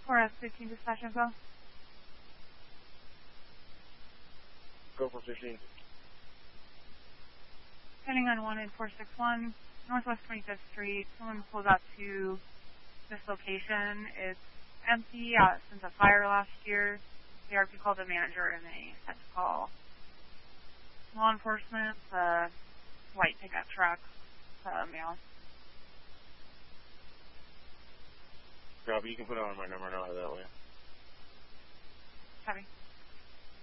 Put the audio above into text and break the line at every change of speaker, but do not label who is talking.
4S15 dispatch info.
Go for 15.
Heading on 18461, Northwest 25th Street. Someone pulled up to this location. It's empty since a fire last year. The RP called the manager and they had to call law enforcement. White pickup truck, male.
Copy, you can put it on my number now that way.
Copy.